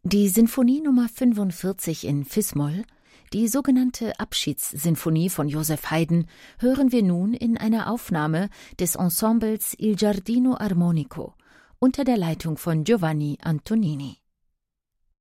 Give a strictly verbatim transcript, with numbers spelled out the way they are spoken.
Die Sinfonie Nummer fünfundvierzig in Fis-Moll, die sogenannte Abschiedssinfonie von Joseph Haydn, hören wir nun in einer Aufnahme des Ensembles Il Giardino Armonico unter der Leitung von Giovanni Antonini.